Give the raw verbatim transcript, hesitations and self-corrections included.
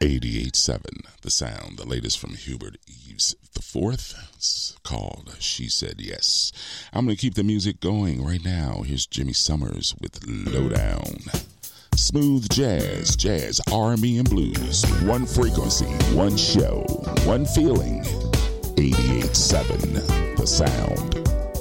eighty-eight seven, The Sound, the latest from Hubert Eves the fourth. It's called She Said Yes. I'm going to keep the music going right now. Here's Jimmy Summers with Lowdown. Smooth jazz, jazz, R and B, and blues. One frequency, one show, one feeling. eighty-eight seven, The Sound.